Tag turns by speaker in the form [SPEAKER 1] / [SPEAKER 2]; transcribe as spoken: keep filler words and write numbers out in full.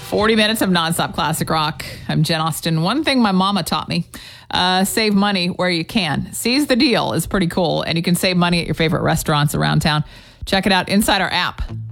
[SPEAKER 1] forty minutes of nonstop classic rock. I'm Jen Austen. One thing my mama taught me, uh, save money where you can. Seize the deal is pretty cool, and you can save money at your favorite restaurants around town. Check it out inside our app.